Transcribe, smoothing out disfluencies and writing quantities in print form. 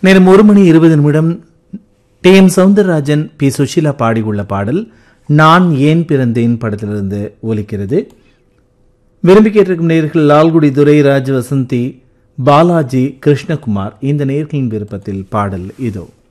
நேரம் 1:20 TM. Soundararajan, B. Sushila பாடியுள்ள பாடல் நான் ஏன் பிறந்தேன் படத்திலிருந்து ஒலிக்கிறது. விரும்பி கேட்டிருக்கும் நேயர்கள் லால்குடி துரைராஜ், வசந்தி, பாலாஜி, கிருஷ்ணகுமார். இந்த நேயர்களின் விருப்பத்தில் பாடல் இதோ.